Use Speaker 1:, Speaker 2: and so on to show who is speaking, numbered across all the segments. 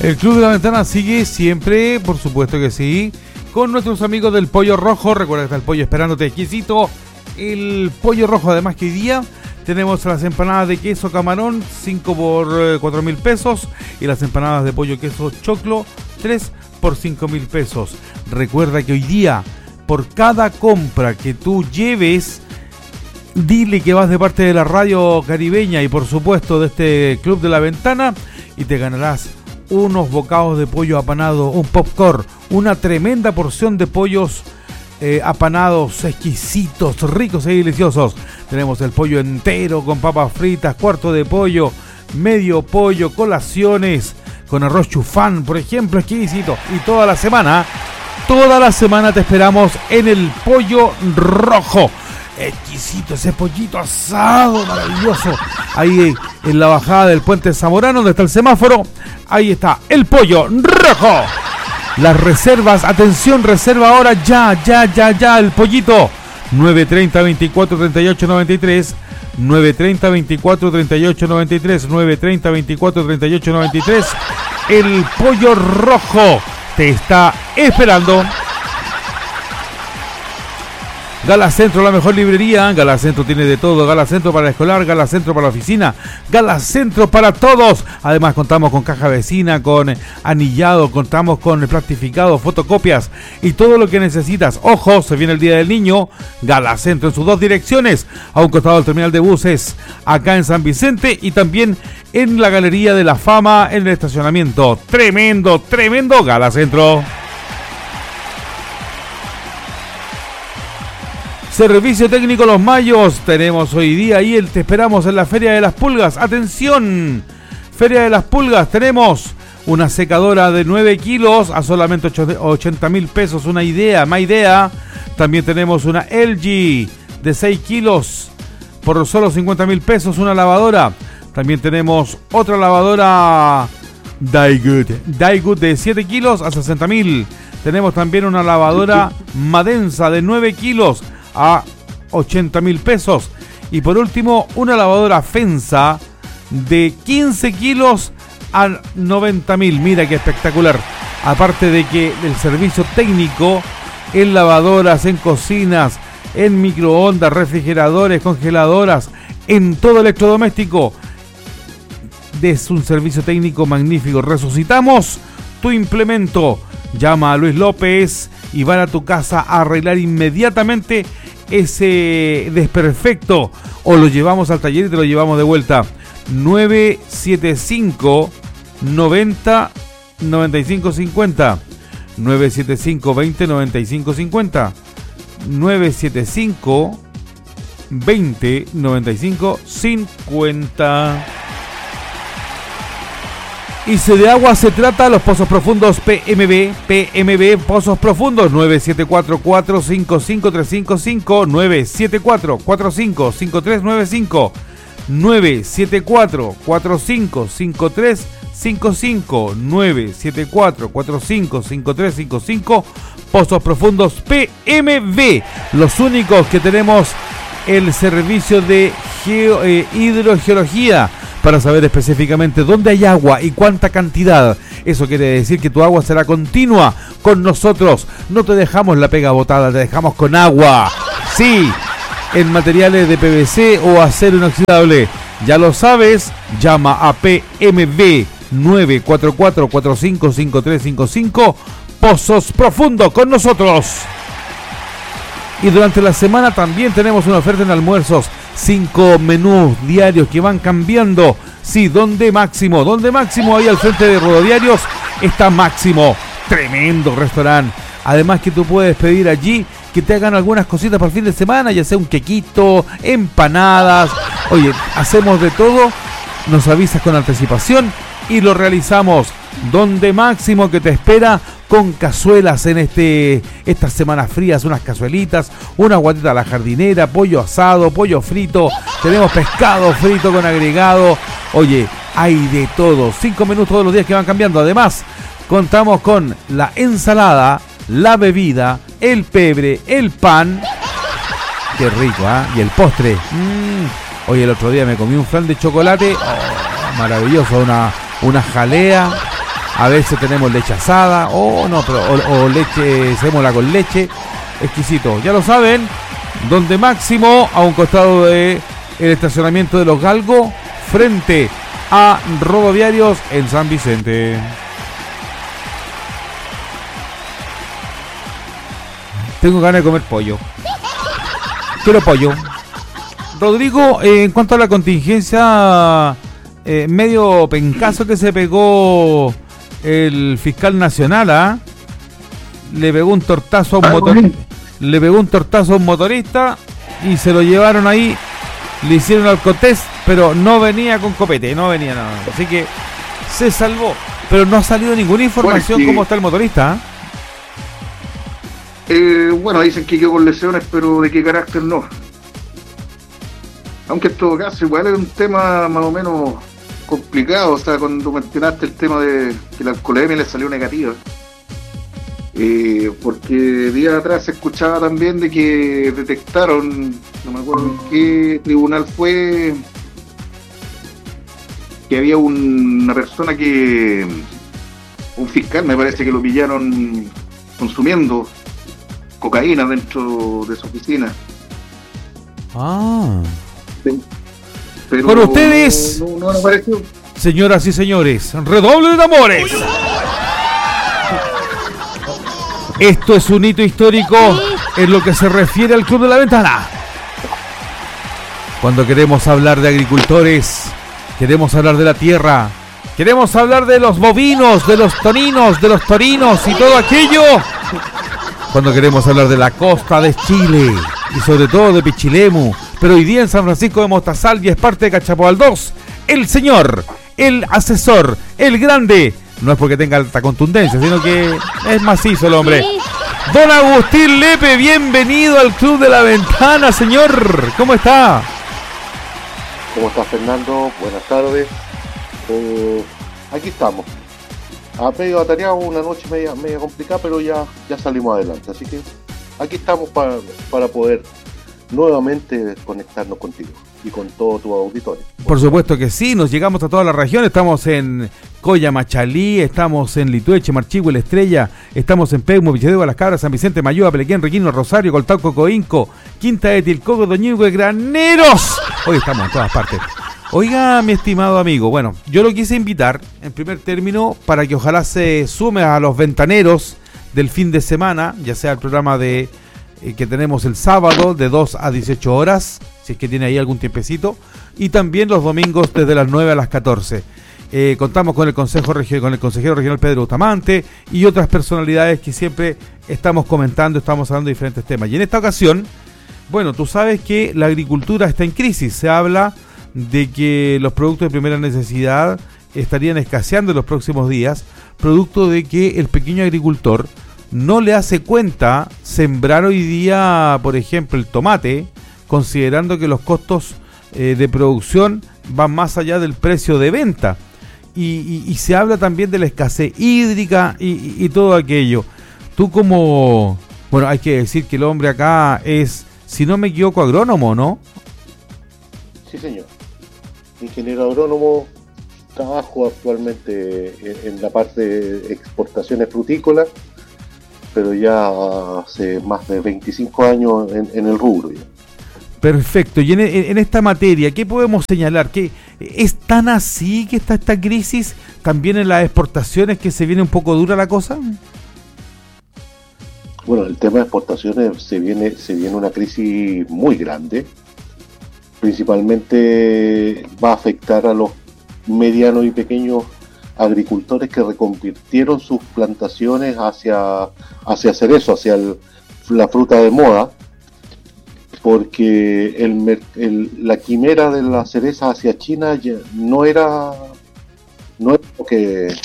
Speaker 1: El Club de la Ventana sigue siempre, por supuesto que sí, con nuestros amigos del Pollo Rojo. Recuerda que está el pollo esperándote exquisito. El Pollo Rojo, además que hoy día tenemos las empanadas de queso camarón, 5 por 4.000 pesos. Y las empanadas de pollo queso choclo, 3 por 5.000 pesos. Recuerda que hoy día, por cada compra que tú lleves, dile que vas de parte de la radio caribeña y por supuesto de este Club de la Ventana y te ganarás unos bocados de pollo apanado, un popcorn, una tremenda porción de pollos apanados, exquisitos, ricos y deliciosos. Tenemos el pollo entero con papas fritas, cuarto de pollo, medio pollo, colaciones con arroz chufán, por ejemplo, exquisito. Y toda la semana te esperamos en el Pollo Rojo. Exquisito ese pollito asado, maravilloso. Ahí en la bajada del puente Zamorano, donde está el semáforo, ahí está el Pollo Rojo. Las reservas, atención, reserva ahora, ya, el pollito. 930-24-38-93, 930-24-38-93, 930-24-38-93. El Pollo Rojo te está esperando. Gala Centro, la mejor librería. Gala Centro tiene de todo. Gala Centro para el escolar, Gala Centro para la oficina, Gala Centro para todos. Además contamos con caja vecina, con anillado, contamos con plastificado, fotocopias y todo lo que necesitas. Ojo, se viene el Día del Niño. Gala Centro en sus dos direcciones, a un costado del terminal de buses, acá en San Vicente, y también en la Galería de la Fama, en el estacionamiento. Tremendo Gala Centro. Servicio técnico Los Mayos, tenemos hoy día ahí, te esperamos en la Feria de las Pulgas. Atención, Feria de las Pulgas, tenemos una secadora de 9 kilos a solamente 80.000 pesos, una idea. También tenemos una LG de 6 kilos por solo 50.000 pesos, una lavadora. También tenemos otra lavadora Daigood de 7 kilos a 60.000. Tenemos también una lavadora Madensa de 9 kilos a 80.000 pesos. Y por último, una lavadora Fensa de 15 kilos a 90.000. Mira qué espectacular. Aparte de que el servicio técnico en lavadoras, en cocinas, en microondas, refrigeradores, congeladoras, en todo electrodoméstico, es un servicio técnico magnífico. Resucitamos tu implemento. Llama a Luis López y van a tu casa a arreglar inmediatamente ese desperfecto, o lo llevamos al taller y te lo llevamos de vuelta. 975 90 95 50, 975 20 95 50, 975 20 95 50. Y si de agua se trata, los pozos profundos PMB, pozos profundos, 974-455-355, 974-45-5395, 974-45-5355, 974-45-5355, pozos profundos PMB, los únicos que tenemos el servicio de hidrogeología, para saber específicamente dónde hay agua y cuánta cantidad. Eso quiere decir que tu agua será continua con nosotros. No te dejamos la pega botada, te dejamos con agua. Sí, en materiales de PVC o acero inoxidable. Ya lo sabes, llama a PMB 944-455355. Pozos Profundo con nosotros. Y durante la semana también tenemos una oferta en almuerzos. 5 menús diarios que van cambiando. Sí, donde Máximo, ahí al frente de Rododiarios está Máximo. Tremendo restaurante. Además que tú puedes pedir allí que te hagan algunas cositas para el fin de semana, ya sea un quequito, empanadas. Oye, hacemos de todo. Nos avisas con anticipación y lo realizamos. Donde Máximo, que te espera con cazuelas en estas semanas frías, unas cazuelitas, una guatita a la jardinera, pollo asado, pollo frito, tenemos pescado frito con agregado. Oye, hay de todo. 5 menús todos los días que van cambiando. Además, contamos con la ensalada, la bebida, el pebre, el pan. Qué rico, ¿eh? Y el postre. Oye, el otro día me comí un flan de chocolate. Oh, maravilloso, una jalea. A veces tenemos leche asada, o leche, sémola con leche, exquisito. Ya lo saben, donde Máximo, a un costado de el estacionamiento de Los Galgos, frente a Rodoviarios en San Vicente. Tengo ganas de comer pollo. Quiero pollo. Rodrigo, en cuanto a la contingencia, medio pencazo que se pegó el fiscal nacional, ¿ah? Le pegó un tortazo a un motorista y se lo llevaron ahí, le hicieron alcotest, pero no venía con copete, no venía nada. Así que se salvó, pero no ha salido ninguna información cómo está el motorista,
Speaker 2: Bueno, dicen que quedó con lesiones, pero de qué carácter no. Aunque en todo caso igual es un tema más o menos complicado. O sea, cuando mencionaste el tema de que la alcoholemia le salió negativa, porque días atrás se escuchaba también de que detectaron, no me acuerdo en qué tribunal fue, que había una persona un fiscal me parece que lo pillaron consumiendo cocaína dentro de su oficina.
Speaker 1: Pero con ustedes,
Speaker 2: no apareció.
Speaker 1: Señoras y señores, redoble de amores. Esto es un hito histórico en lo que se refiere al Club de la Ventana. Cuando queremos hablar de agricultores, queremos hablar de la tierra, queremos hablar de los bovinos, de los toninos, de los torinos y todo aquello. Cuando queremos hablar de la costa de Chile y sobre todo de Pichilemu, pero hoy día en San Francisco de Mostazal y es parte de Cachapoal 2, el señor, el asesor, el grande, no es porque tenga alta contundencia, sino que es macizo el hombre. Don Agustín Lepe, bienvenido al Club de la Ventana, señor. ¿Cómo está?
Speaker 3: ¿Cómo está, Fernando? Buenas tardes. Aquí estamos. A medio atareado, una noche media complicada, pero ya salimos adelante. Así que aquí estamos para poder nuevamente conectarnos contigo y con todo tu auditorio.
Speaker 1: Por supuesto que sí, nos llegamos a toda la región. Estamos en Coya, Machalí, estamos en Litueche, Marchigüe, La Estrella, estamos en Peumo, Villadegua, Las Cabras, San Vicente, Mayúa, Pelequén, Requino, Rosario, Coltauco, Coinco, Quinta de Tilcoco, Doñihue, Graneros. Hoy estamos en todas partes. Oiga, mi estimado amigo, bueno, yo lo quise invitar en primer término para que ojalá se sume a los ventaneros del fin de semana, ya sea el programa que tenemos el sábado de 2 a 18 horas, si es que tiene ahí algún tiempecito, y también los domingos desde las 9 a las 14. Contamos con el consejero regional Pedro Bustamante y otras personalidades que siempre estamos comentando, estamos hablando de diferentes temas. Y en esta ocasión, bueno, tú sabes que la agricultura está en crisis, se habla de que los productos de primera necesidad estarían escaseando en los próximos días, producto de que el pequeño agricultor no le hace cuenta sembrar hoy día, por ejemplo, el tomate, considerando que los costos de producción van más allá del precio de venta. Y se habla también de la escasez hídrica y todo aquello. Tú bueno, hay que decir que el hombre acá es, si no me equivoco, agrónomo, ¿no?
Speaker 3: Sí, señor. Ingeniero agrónomo, trabajo actualmente en la parte de exportaciones frutícolas, pero ya hace más de 25 años en el rubro ya.
Speaker 1: Perfecto. Y en esta materia, ¿qué podemos señalar? ¿Que es tan así que está esta crisis también en las exportaciones, que se viene un poco dura la cosa?
Speaker 3: Bueno, el tema de exportaciones se viene una crisis muy grande. Principalmente va a afectar a los medianos y pequeños agricultores que reconvirtieron sus plantaciones hacia cerezo, hacia la fruta de moda, porque la quimera de la cereza hacia China ya no era lo que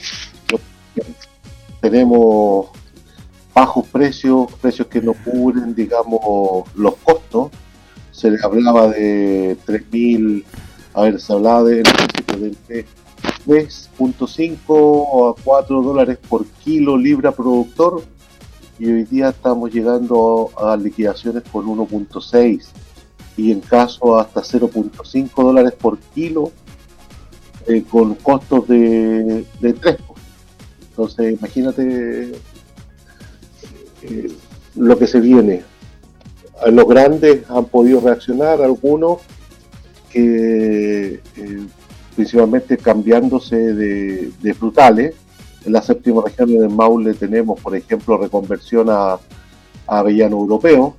Speaker 3: tenemos. Bajos precios que no cubren, digamos, los costos. Se le hablaba de 3.000, se hablaba en el principio de 3.5 a $4 por kilo libra productor, y hoy día estamos llegando a liquidaciones por 1.6 y en caso hasta $0.5 por kilo, con costos de 3. Entonces, imagínate lo que se viene. Los grandes han podido reaccionar, algunos que principalmente cambiándose de frutales. En la séptima región del Maule tenemos, por ejemplo, reconversión a avellano europeo,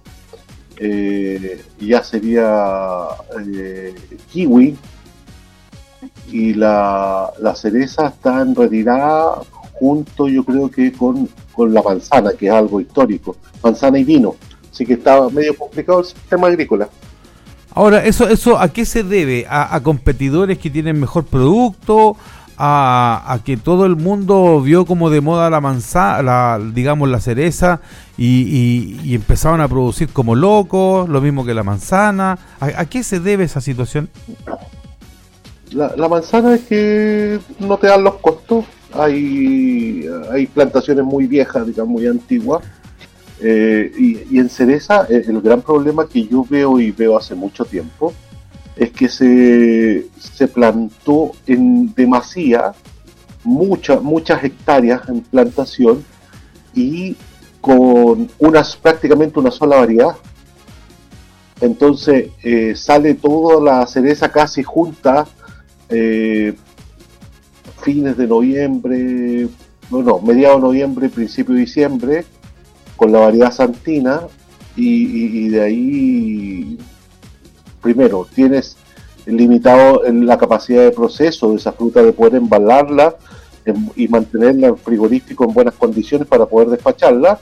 Speaker 3: ya sería kiwi, y la cereza está en retirada junto, yo creo que con la manzana, que es algo histórico, manzana y vino, así que está medio complicado el sistema agrícola.
Speaker 1: Ahora, ¿eso a qué se debe? ¿A competidores que tienen mejor producto? ¿A que todo el mundo vio como de moda la manzana, digamos la cereza, y empezaron a producir como locos, lo mismo que la manzana? ¿A qué se debe esa situación?
Speaker 3: La manzana es que no te dan los costos. Hay plantaciones muy viejas, digamos, muy antiguas. Y en cereza, el gran problema que yo veo hace mucho tiempo, es que se plantó en demasía muchas hectáreas en plantación y con prácticamente una sola variedad. Entonces sale toda la cereza casi junta, fines de noviembre, mediados de noviembre, principio de diciembre, con la variedad santina, y de ahí, primero, tienes limitado en la capacidad de proceso de esa fruta, de poder embalarla y mantenerla en frigorífico en buenas condiciones para poder despacharla,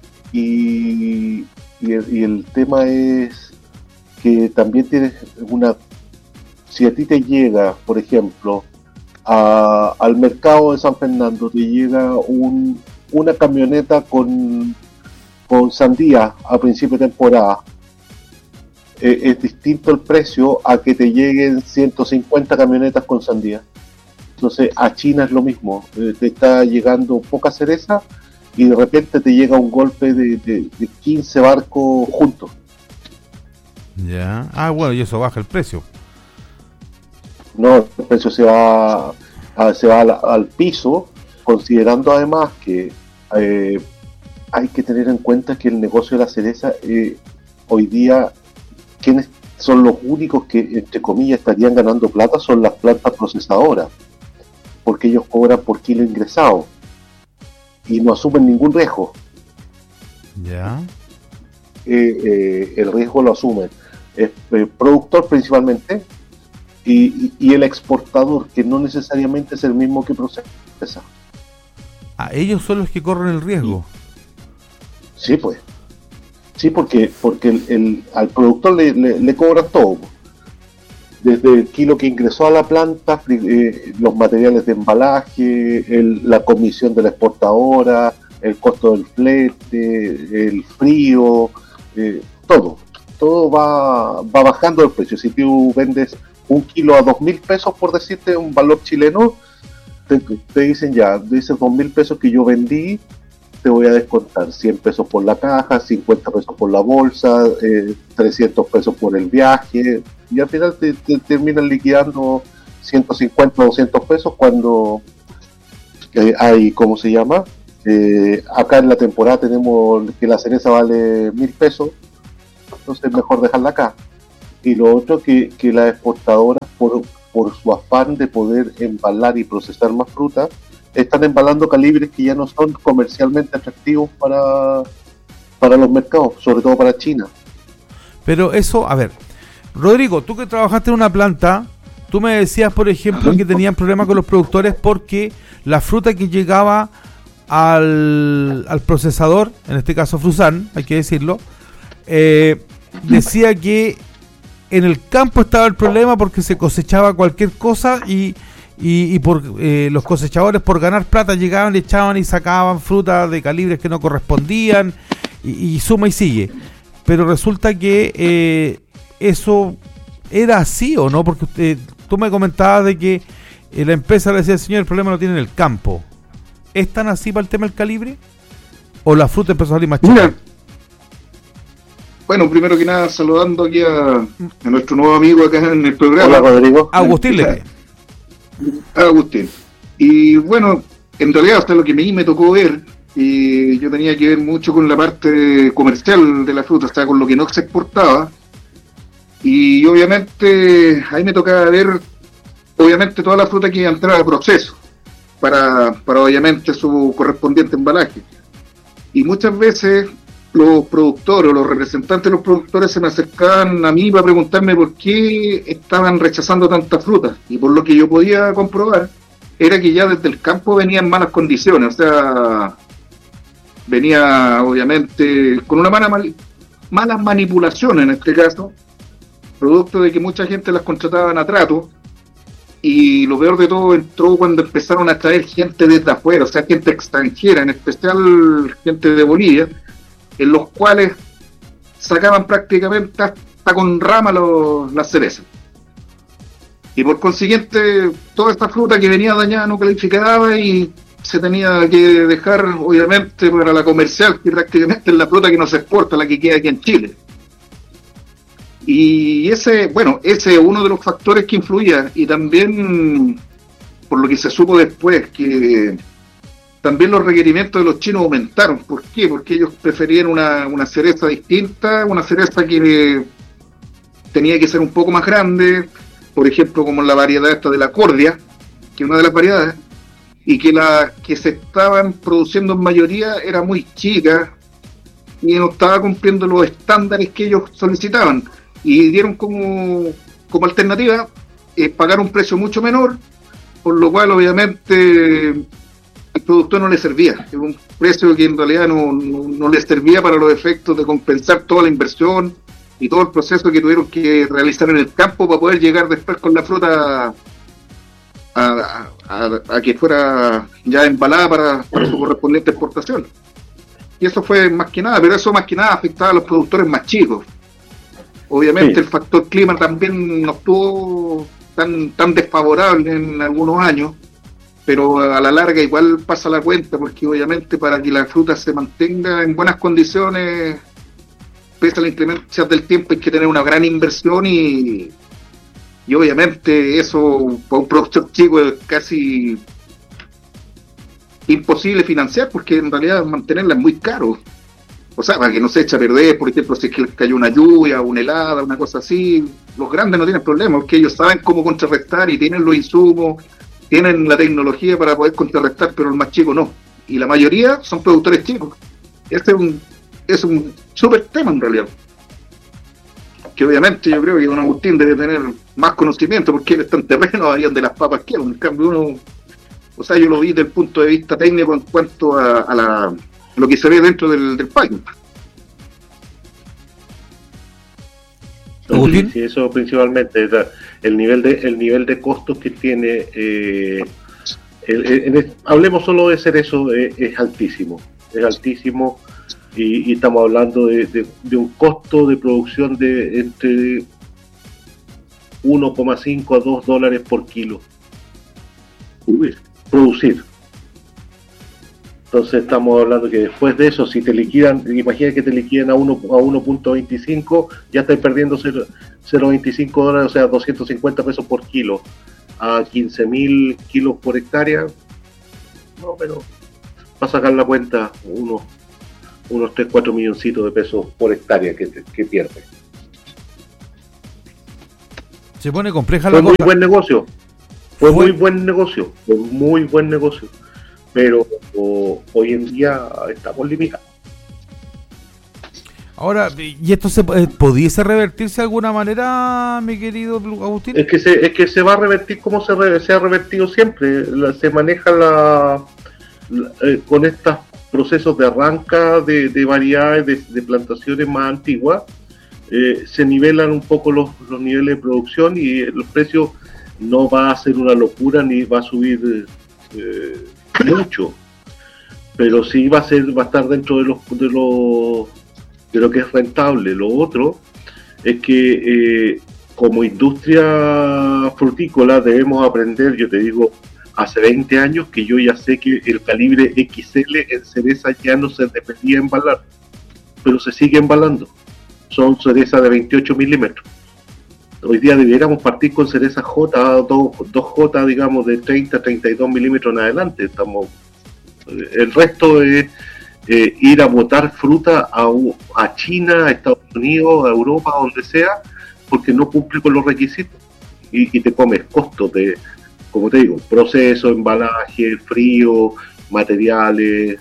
Speaker 3: y el tema es que también tienes si a ti te llega, por ejemplo, al mercado de San Fernando, te llega una camioneta con sandía a principio de temporada, es distinto el precio a que te lleguen 150 camionetas con sandía. Entonces a China es lo mismo, te está llegando poca cereza y de repente te llega un golpe de 15 barcos juntos.
Speaker 1: Ya. Bueno, y eso baja el precio.
Speaker 3: No, el precio se va al piso, considerando además que hay que tener en cuenta que el negocio de la cereza, hoy día, quienes son los únicos que, entre comillas, estarían ganando plata son las plantas procesadoras, porque ellos cobran por kilo ingresado y no asumen ningún riesgo.
Speaker 1: Ya.
Speaker 3: El riesgo lo asumen el productor principalmente y el exportador, que no necesariamente es el mismo que procesa.
Speaker 1: Ellos son los que corren el riesgo.
Speaker 3: Sí, pues. Sí, porque al productor le cobran todo. Desde el kilo que ingresó a la planta, los materiales de embalaje, la comisión de la exportadora, el costo del flete, el frío, todo va bajando el precio. Si tú vendes un kilo a 2.000 pesos, por decirte un valor chileno, te dicen ya, de esos 2.000 pesos que yo vendí, te voy a descontar 100 pesos por la caja, 50 pesos por la bolsa, 300 pesos por el viaje, y al final te terminan liquidando 150 o 200 pesos cuando hay, ¿cómo se llama? Acá en la temporada tenemos que la cereza vale 1.000 pesos, entonces es mejor dejarla acá. Y lo otro, que las exportadoras, por su afán de poder embalar y procesar más fruta, están embalando calibres que ya no son comercialmente atractivos para los mercados, sobre todo para China.
Speaker 1: Pero eso, a ver, Rodrigo, tú que trabajaste en una planta, tú me decías, por ejemplo, que tenían problemas con los productores porque la fruta que llegaba al procesador, en este caso Frusan, hay que decirlo, decía que en el campo estaba el problema porque se cosechaba cualquier cosa y por los cosechadores, por ganar plata, llegaban, le echaban y sacaban fruta de calibres que no correspondían y suma y sigue. Pero resulta que eso era así, ¿o no? Porque tú me comentabas de que la empresa le decía, señor, el problema lo tiene en el campo. ¿Es tan así para el tema del calibre? ¿O la fruta empezó a salir más chica?
Speaker 2: Bueno, primero que nada, saludando aquí a nuestro nuevo amigo acá en el programa.
Speaker 3: Hola, Rodrigo.
Speaker 1: Agustín Lepe.
Speaker 2: Agustín. Y bueno, en realidad, hasta lo que a mí me tocó ver, y yo tenía que ver mucho con la parte comercial de la fruta, o sea, con lo que no se exportaba, y obviamente ahí me tocaba ver, obviamente, toda la fruta que iba a entrar al proceso, para obviamente su correspondiente embalaje. Y muchas veces los productores o los representantes de los productores se me acercaban a mí para preguntarme por qué estaban rechazando tanta fruta. Y por lo que yo podía comprobar, era que ya desde el campo venía en malas condiciones, o sea, venía obviamente con una mala manipulación en este caso, producto de que mucha gente las contrataban a trato. Y lo peor de todo entró cuando empezaron a traer gente desde afuera, o sea, gente extranjera, en especial gente de Bolivia, en los cuales sacaban prácticamente hasta con rama las cerezas. Y por consiguiente, toda esta fruta que venía dañada no calificaba y se tenía que dejar, obviamente, para la comercial, que prácticamente es la fruta que no se exporta, la que queda aquí en Chile. Y ese es uno de los factores que influía, y también, por lo que se supo después, que también los requerimientos de los chinos aumentaron. ¿Por qué? Porque ellos preferían una cereza distinta, una cereza que tenía que ser un poco más grande, por ejemplo, como la variedad esta de la Cordia, que es una de las variedades, y que la que se estaban produciendo en mayoría era muy chica y no estaba cumpliendo los estándares que ellos solicitaban. Y dieron como alternativa pagar un precio mucho menor, por lo cual obviamente el productor no le servía. Es un precio que en realidad no le servía para los efectos de compensar toda la inversión y todo el proceso que tuvieron que realizar en el campo para poder llegar después con la fruta a que fuera ya embalada para su correspondiente exportación. Y eso fue más que nada, pero eso más que nada afectaba a los productores más chicos. Obviamente sí. El factor clima también no estuvo tan desfavorable en algunos años, pero a la larga igual pasa la cuenta, porque obviamente para que la fruta se mantenga en buenas condiciones, pese a la inclemencia del tiempo, hay que tener una gran inversión y obviamente eso para un productor chico es casi imposible financiar, porque en realidad mantenerla es muy caro. O sea, para que no se eche a perder, por ejemplo, si es que les cayó una lluvia, una helada, una cosa así, los grandes no tienen problema, porque ellos saben cómo contrarrestar y tienen los insumos, tienen la tecnología para poder contrarrestar, pero el más chico no. Y la mayoría son productores chicos. Este es un súper tema en realidad. Que obviamente yo creo que don Agustín debe tener más conocimiento, porque él está en terreno ahí donde las papas quedan. En cambio uno, o sea, yo lo vi desde el punto de vista técnico en cuanto a lo que se ve dentro del país.
Speaker 3: Sí, eso principalmente, el nivel de costos que tiene, hablemos solo de cerezo, es altísimo, y estamos hablando de un costo de producción de entre 1,5 a 2 dólares por kilo. Producir. Entonces estamos hablando que después de eso, si te liquidan, imagina que te liquidan a 1.25, ya estás perdiendo 0.25 dólares, o sea, 250 pesos por kilo, a 15.000 kilos por hectárea. No, pero va a sacar la cuenta unos 3-4 milloncitos de pesos por hectárea que pierde.
Speaker 1: Se pone compleja la
Speaker 3: cosa. Fue muy buen negocio. Pero hoy en día estamos limitados.
Speaker 1: Ahora, ¿y esto pudiese revertirse de alguna manera, mi querido Agustín?
Speaker 3: Es que se va a revertir como se ha revertido siempre. Se maneja con estos procesos de arranca de variedades de plantaciones más antiguas, se nivelan un poco los niveles de producción y los precios no va a ser una locura ni va a subir mucho, pero sí va a estar dentro de lo que es rentable. Lo otro es que como industria frutícola debemos aprender, yo te digo, hace 20 años que yo ya sé que el calibre XL en cereza ya no se debería embalar, pero se sigue embalando. Son cerezas de 28 milímetros. Hoy día debiéramos partir con cereza J, 2J, digamos, de 30 a 32 milímetros en adelante. Estamos El resto es ir a botar fruta a China, a Estados Unidos, a Europa, donde sea, porque no cumple con los requisitos y te comes costos de, como te digo, proceso, embalaje, frío, materiales,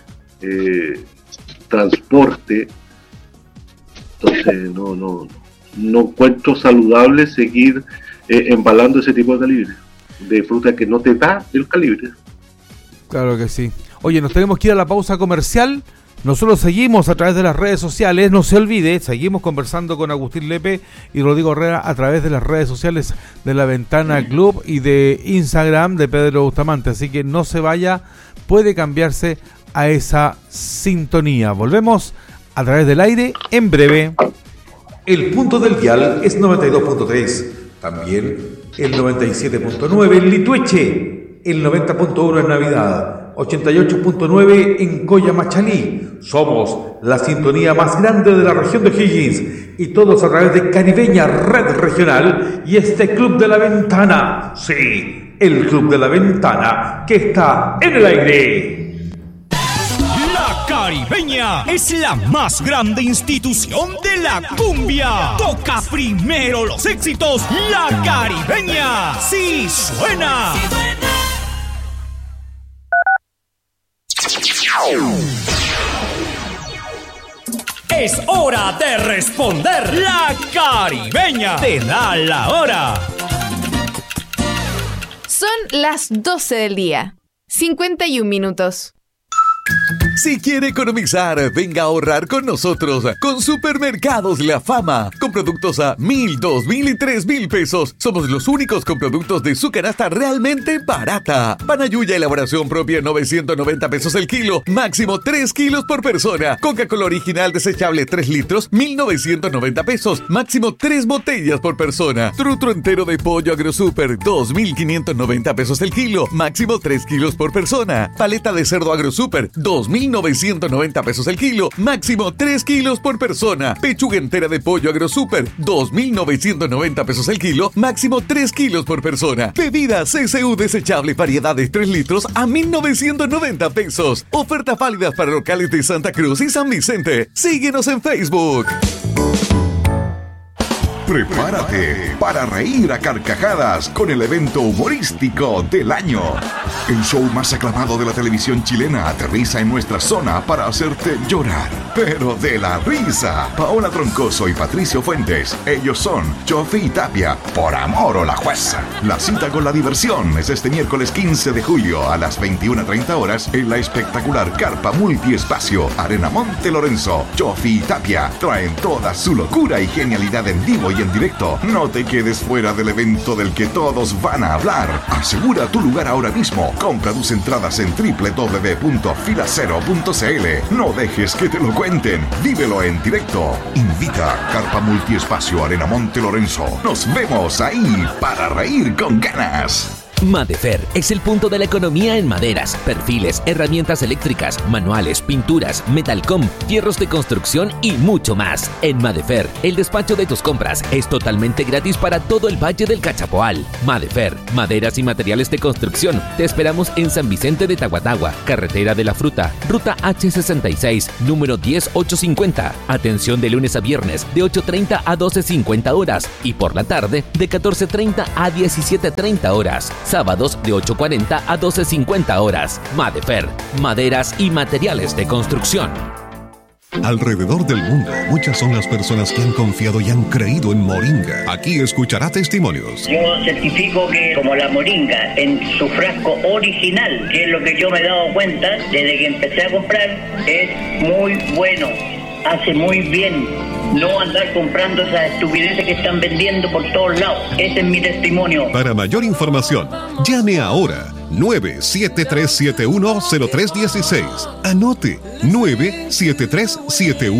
Speaker 3: transporte. Entonces no encuentro saludable seguir embalando ese tipo de calibre, de fruta que no te da el calibre.
Speaker 1: Claro que sí. Oye, nos tenemos que ir a la pausa comercial. Nosotros seguimos a través de las redes sociales. No se olvide, seguimos conversando con Agustín Lepe y Rodrigo Herrera a través de las redes sociales de La Ventana Club y de Instagram de Pedro Bustamante. Así que no se vaya, puede cambiarse a esa sintonía. Volvemos a través del aire en breve.
Speaker 4: El punto del dial es 92.3. También el 97.9 en Litueche, el 90.1 en Navidad, 88.9 en Coyamachalí. Somos la sintonía más grande de la región de O'Higgins y todos a través de Caribeña Red Regional y este Club de la Ventana. Sí, el Club de la Ventana que está en el aire.
Speaker 5: La Caribeña es la más grande institución de la cumbia. Toca primero los éxitos. La Caribeña sí suena. Es hora de responder. La Caribeña te da la hora.
Speaker 6: Son las 12 del día, 51 minutos.
Speaker 7: Si quiere economizar, venga a ahorrar con nosotros, con Supermercados La Fama, con productos a 1,000, 2,000 y 3,000 pesos. Somos los únicos con productos de su canasta realmente barata. Panayuya elaboración propia, 990 pesos el kilo, máximo 3 kilos por persona. Coca-Cola original desechable 3 litros, 1,990 pesos, máximo 3 botellas por persona. Trutro entero de pollo AgroSuper, 2,590 pesos el kilo, máximo 3 kilos por persona. Paleta de cerdo AgroSuper, 2,990 pesos el kilo, máximo 3 kilos por persona. Pechuga entera de pollo AgroSuper, 2,990 pesos el kilo, máximo 3 kilos por persona. Bebida CCU desechable variedades 3 litros a 1,990 pesos. Ofertas válidas para locales de Santa Cruz y San Vicente. Síguenos en Facebook.
Speaker 8: Prepárate para reír a carcajadas con el evento humorístico del año. El show más aclamado de la televisión chilena aterriza en nuestra zona para hacerte llorar, pero de la risa. Paola Troncoso y Patricio Fuentes, ellos son Chofi y Tapia, por amor o la jueza. La cita con la diversión es este miércoles 15 de julio a las 21:30 horas en la espectacular carpa multiespacio Arena Monte Lorenzo. Chofi y Tapia traen toda su locura y genialidad en vivo y en directo. No te quedes fuera del evento del que todos van a hablar. Asegura tu lugar ahora mismo. Compra tus entradas en www.filacero.cl. No dejes que te lo cuenten. Vívelo en directo. Invita Carpa Multiespacio Arena Monte Lorenzo. Nos vemos ahí para reír con ganas.
Speaker 9: Madefer es el punto de la economía en maderas, perfiles, herramientas eléctricas, manuales, pinturas, metalcom, fierros de construcción y mucho más. En Madefer, el despacho de tus compras es totalmente gratis para todo el Valle del Cachapoal. Madefer, maderas y materiales de construcción. Te esperamos en San Vicente de Tahuatahua, Carretera de la Fruta, Ruta H66, número 10850. Atención de lunes a viernes de 8:30 a 12:50 horas y por la tarde de 14:30 a 17:30 horas. Sábados de 8:40 a 12:50 horas. Madefer, maderas y materiales de construcción.
Speaker 10: Alrededor del mundo, muchas son las personas que han confiado y han creído en Moringa. Aquí escuchará testimonios.
Speaker 11: Yo certifico que como la Moringa en su frasco original, que es lo que yo me he dado cuenta desde que empecé a comprar, es muy bueno, hace muy bien. No andar comprando esas estupideces que están vendiendo por todos lados. Ese es mi testimonio.
Speaker 10: Para mayor información, llame ahora 973710316. Anote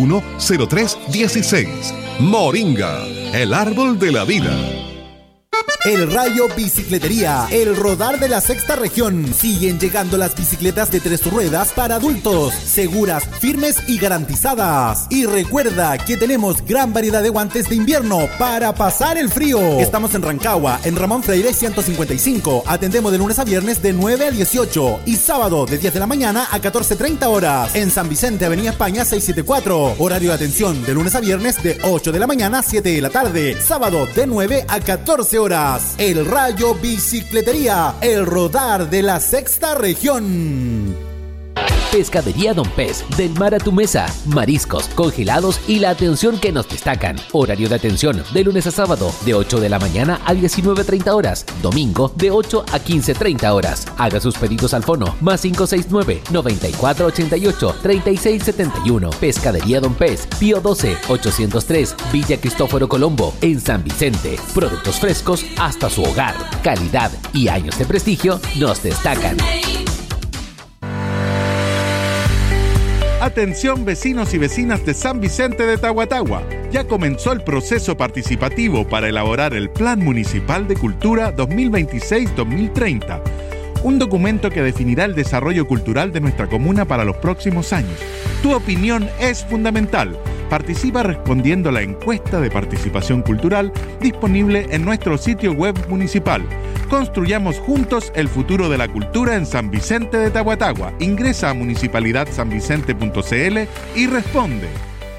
Speaker 10: 973710316. Moringa, el árbol de la vida.
Speaker 12: El Rayo Bicicletería, el rodar de la sexta región. Siguen llegando las bicicletas de 3 ruedas para adultos, seguras, firmes y garantizadas. Y recuerda que tenemos gran variedad de guantes de invierno para pasar el frío. Estamos en Rancagua, en Ramón Freire 155. Atendemos de lunes a viernes de 9 a 18 y sábado de 10 de la mañana a 14:30 horas. En San Vicente, Avenida España 674. Horario de atención de lunes a viernes de 8 de la mañana a 7 de la tarde. Sábado de 9 a 14 horas. El Rayo Bicicletería, el rodar de la sexta región.
Speaker 9: Pescadería Don Pez, del mar a tu mesa, mariscos, congelados y la atención que nos destacan. Horario de atención de lunes a sábado de 8 de la mañana a 19:30 horas, domingo de 8 a 15:30 horas. Haga sus pedidos al fono más 569-9488-3671. Pescadería Don Pez, Pío 12, 803, Villa Cristóforo Colombo, en San Vicente. Productos frescos hasta su hogar. Calidad y años de prestigio nos destacan.
Speaker 13: Atención vecinos y vecinas de San Vicente de Tahuatahua. Ya comenzó el proceso participativo para elaborar el Plan Municipal de Cultura 2026-2030. Un documento que definirá el desarrollo cultural de nuestra comuna para los próximos años. Tu opinión es fundamental. Participa respondiendo a la encuesta de participación cultural disponible en nuestro sitio web municipal. Construyamos juntos el futuro de la cultura en San Vicente de Tahuatahua. Ingresa a municipalidadsanvicente.cl y responde.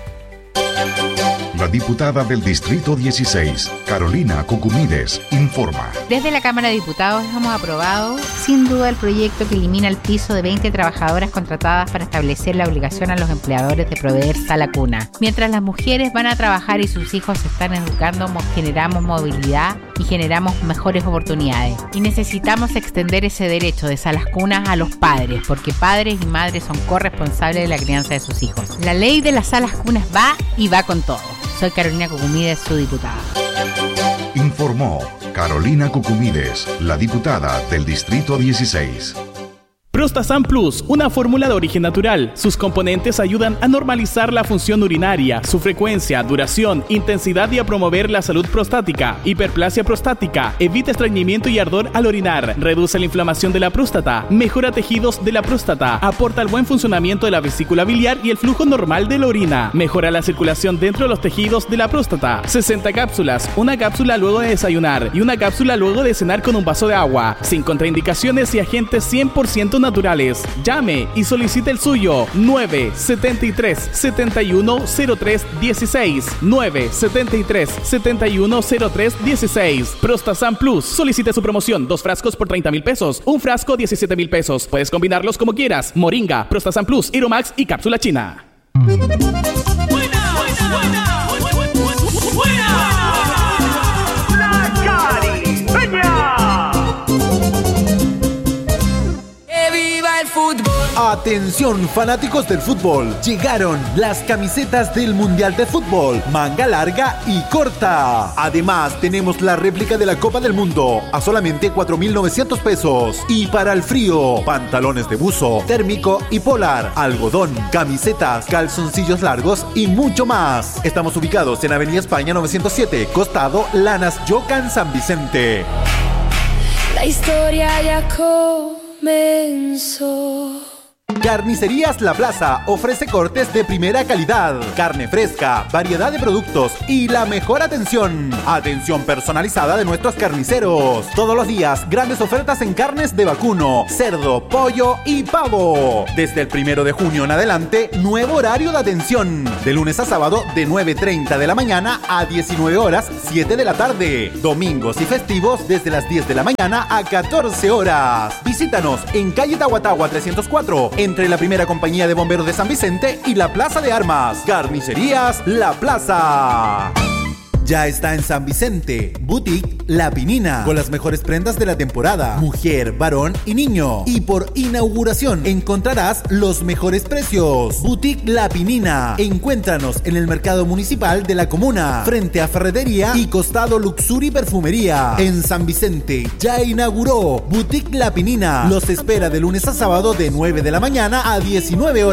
Speaker 8: La diputada del Distrito 16, Carolina Cucumides, informa.
Speaker 14: Desde la Cámara de Diputados hemos aprobado, sin duda, el proyecto que elimina el piso de 20 trabajadoras contratadas para establecer la obligación a los empleadores de proveer sala cuna. Mientras las mujeres van a trabajar y sus hijos se están educando, generamos movilidad y generamos mejores oportunidades. Y necesitamos extender ese derecho de salas cunas a los padres, porque padres y madres son corresponsables de la crianza de sus hijos. La ley de las salas cunas va y va con todo. Soy Carolina Cucumides, su diputada.
Speaker 8: Informó Carolina Cucumides, la diputada del Distrito 16.
Speaker 15: Prostasan Plus, una fórmula de origen natural. Sus componentes ayudan a normalizar la función urinaria, su frecuencia, duración, intensidad y a promover la salud prostática, hiperplasia prostática, evita estreñimiento y ardor al orinar, reduce la inflamación de la próstata, mejora tejidos de la próstata, aporta el buen funcionamiento de la vesícula biliar y el flujo normal de la orina, mejora la circulación dentro de los tejidos de la próstata. 60 cápsulas, una cápsula luego de desayunar y una cápsula luego de cenar con un vaso de agua, sin contraindicaciones y agentes 100% naturales. Llame y solicite el suyo. 973-710316. 973-710316. Prostasan Plus. Solicite su promoción. 2 frascos por 30,000 pesos. Un frasco 17,000 pesos. Puedes combinarlos como quieras. Moringa, Prostasan Plus, Iromax y cápsula china.
Speaker 12: Atención fanáticos del fútbol, llegaron las camisetas del Mundial de Fútbol, manga larga y corta. Además tenemos la réplica de la Copa del Mundo a solamente 4,900 pesos. Y para el frío, pantalones de buzo, térmico y polar, algodón, camisetas, calzoncillos largos y mucho más. Estamos ubicados en Avenida España 907, costado Lanas Yocan, San Vicente.
Speaker 16: La historia ya comenzó.
Speaker 12: Carnicerías La Plaza ofrece cortes de primera calidad, carne fresca, variedad de productos y la mejor atención. Atención personalizada de nuestros carniceros. Todos los días, grandes ofertas en carnes de vacuno, cerdo, pollo y pavo. Desde el 1 de junio en adelante, nuevo horario de atención. De lunes a sábado, de 9:30 de la mañana a 19 horas, 7 de la tarde. Domingos y festivos, desde las 10 de la mañana a 14 horas. Visítanos en calle Tahuatahua 304, entre la primera compañía de bomberos de San Vicente y la Plaza de Armas. Carnicerías La Plaza. Ya está en San Vicente, Boutique La Pinina, con las mejores prendas de la temporada, mujer, varón y niño. Y por inauguración encontrarás los mejores precios. Boutique La Pinina. Encuéntranos en el mercado municipal de la comuna, frente a Ferretería y costado Luxury Perfumería. En San Vicente ya inauguró Boutique La Pinina. Los espera de lunes a sábado de 9 de la mañana a 19 horas.